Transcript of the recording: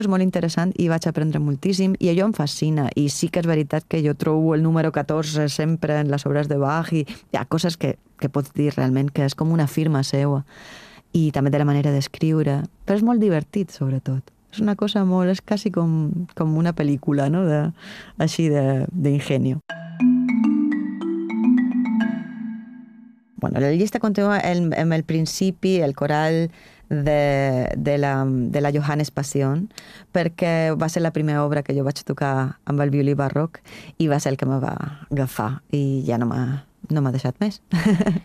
És molt interessant i vaig aprendre moltíssim i allò em fascina i sí que és veritat que jo trobo el número 14 sempre en les obres de Bach i hi ha coses que pots dir realment que és com una firma seva i també de la manera d'escriure, però és molt divertit sobretot. És una cosa molt, és quasi com una pel·lícula, no? Així d'ingenio. Bueno, la llista continua amb el principi, el coral de la Johannes Passion, perquè va ser la primera obra que jo vaig tocar amb el violí barroc i va ser el que me va agafar i ja no m'ha deixat més.